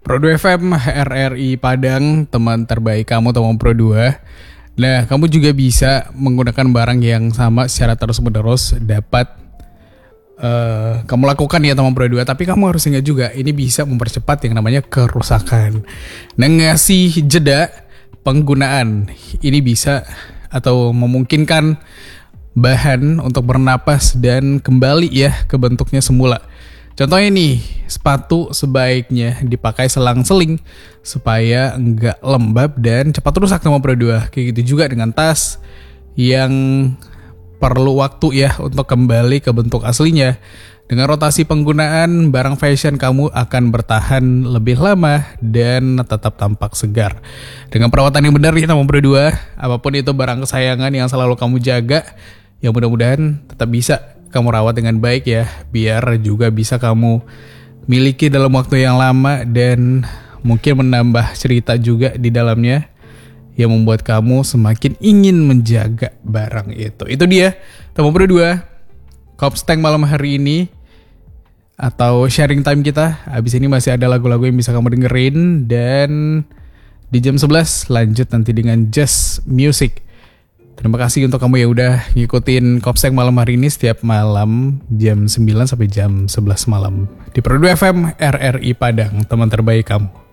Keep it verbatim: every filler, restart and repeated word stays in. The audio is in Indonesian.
Pro dua F M, R R I Padang, teman terbaik kamu teman Pro dua. Nah, kamu juga bisa menggunakan barang yang sama secara terus-menerus dapat uh, kamu lakukan ya teman Pro dua. Tapi kamu harus ingat juga, ini bisa mempercepat yang namanya kerusakan. Nah, ngasih jeda penggunaan ini bisa atau memungkinkan bahan untuk bernapas dan kembali ya ke bentuknya semula. Contohnya nih, sepatu sebaiknya dipakai selang-seling supaya enggak lembab dan cepat rusak sama Pro dua. Kayak gitu juga dengan tas yang perlu waktu ya untuk kembali ke bentuk aslinya. Dengan rotasi penggunaan, barang fashion kamu akan bertahan lebih lama dan tetap tampak segar. Dengan perawatan yang benar ya sama Pro dua, apapun itu barang kesayangan yang selalu kamu jaga, yang mudah-mudahan tetap bisa kamu rawat dengan baik ya, biar juga bisa kamu miliki dalam waktu yang lama dan mungkin menambah cerita juga di dalamnya yang membuat kamu semakin ingin menjaga barang itu. Itu dia, teman Pro dua, Kopstang malam hari ini atau sharing time kita. Abis ini masih ada lagu-lagu yang bisa kamu dengerin dan di jam sebelas lanjut nanti dengan Just Music. Terima kasih untuk kamu yang udah ngikutin Kopseng malam hari ini setiap malam jam sembilan sampai jam sebelas malam di Pro dua F M R R I Padang, teman terbaik kamu.